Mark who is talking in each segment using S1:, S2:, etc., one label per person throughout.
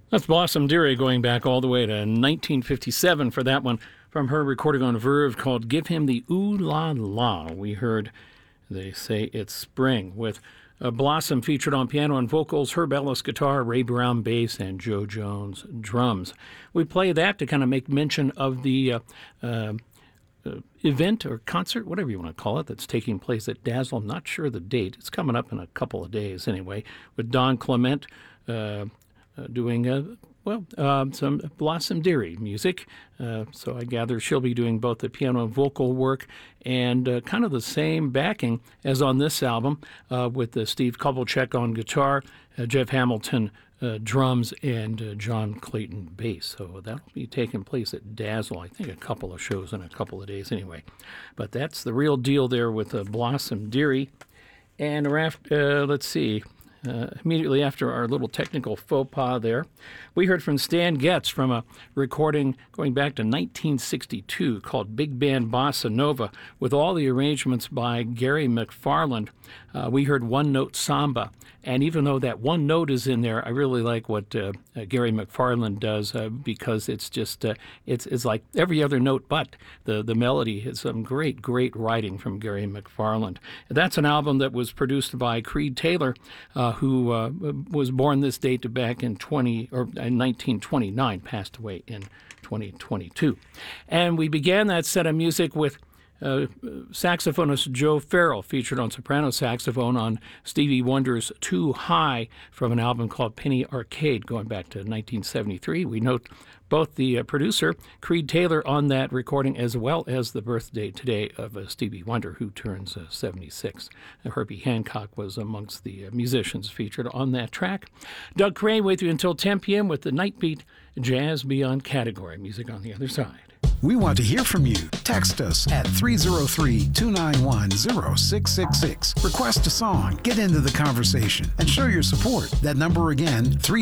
S1: That's Blossom Dearie going back all the way to 1957 for that one from her recording on Verve called Give Him the Ooh La La. We heard They Say It's Spring with Blossom featured on piano and vocals, Herb Ellis guitar, Ray Brown bass, and Joe Jones drums. We play that to kind of make mention of the event or concert, whatever you want to call it, that's taking place at Dazzle. I'm not sure the date. It's coming up in a couple of days anyway, with Don Clement doing some Blossom Dearie music. So I gather she'll be doing both the piano and vocal work and kind of the same backing as on this album with Steve Kovalchek on guitar, Jeff Hamilton drums, and John Clayton bass. So that'll be taking place at Dazzle, I think a couple of shows in a couple of days anyway. But that's the real deal there with Blossom Dearie. And let's see. Immediately after our little technical faux pas there, we heard from Stan Getz from a recording going back to 1962 called Big Band Bossa Nova with all the arrangements by Gary McFarland. We heard One Note Samba, and even though that one note is in there, I really like what Gary McFarland does because it's just it's like every other note but the melody. Is some great writing from Gary McFarland. That's an album that was produced by Creed Taylor, who was born this date back in 1929, passed away in 2022. And we began that set of music with saxophonist Joe Farrell, featured on soprano saxophone on Stevie Wonder's Too High from an album called Penny Arcade going back to 1973. We note both the producer, Creed Taylor, on that recording, as well as the birthday today of Stevie Wonder, who turns 76. Herbie Hancock was amongst the musicians featured on that track. Doug Crane with you until 10 p.m. with the Night Beat Jazz Beyond Category. Music on the other side.
S2: We want to hear from you. Text us at 303-291-0666. Request a song, get into the conversation, and show your support. That number again,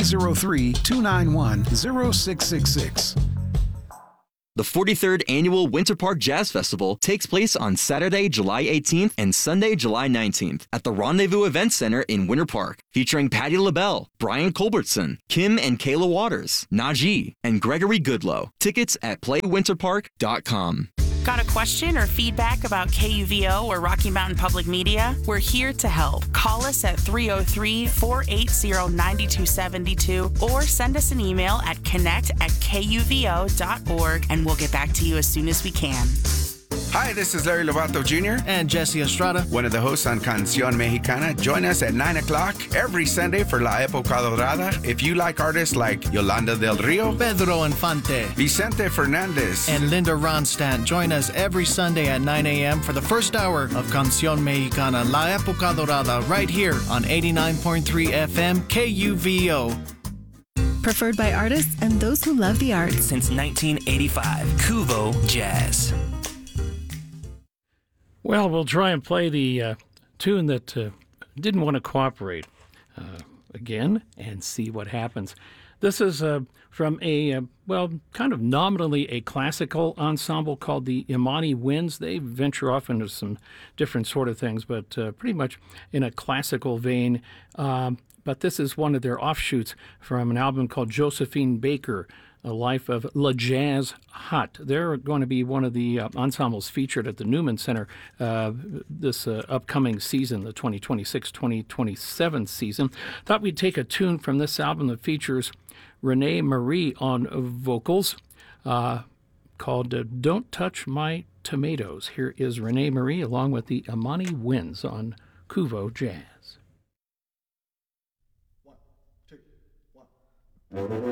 S2: 303-291-0666.
S3: The 43rd Annual Winter Park Jazz Festival takes place on Saturday, July 18th and Sunday, July 19th at the Rendezvous Event Center in Winter Park, featuring Patti LaBelle, Brian Culbertson, Kim and Kayla Waters, Najee, and Gregory Goodlow. Tickets at playwinterpark.com.
S4: Got a question or feedback about KUVO or Rocky Mountain Public Media? We're here to help. Call us at 303-480-9272 or send us an email at connect@kuvo.org and we'll get back to you as soon as we can.
S5: Hi, this is Larry Lovato Jr.
S6: and Jesse Estrada,
S5: one of the hosts on Canción Mexicana. Join us at 9 o'clock every Sunday for La Época Dorada. If you like artists like Yolanda Del Rio,
S6: Pedro Infante,
S5: Vicente Fernandez,
S6: and Linda Ronstadt, join us every Sunday at 9 a.m. for the first hour of Canción Mexicana, La Época Dorada, right here on 89.3 FM KUVO.
S7: Preferred by artists and those who love the arts.
S8: Since 1985, Kuvo Jazz.
S1: Well, we'll try and play the tune that didn't want to cooperate again and see what happens. This is from a, kind of nominally a classical ensemble called the Imani Winds. They venture off into some different sort of things, but pretty much in a classical vein. But this is one of their offshoots from an album called Josephine Baker, A Life of La Jazz Hot. They're going to be one of the ensembles featured at the Newman Center this upcoming season, the 2026-2027 season. Thought we'd take a tune from this album that features Renee Marie on vocals called Don't Touch My Tomatoes. Here is Renee Marie along with the Imani Winds on Kuvo Jazz.
S9: 1, 2, 1.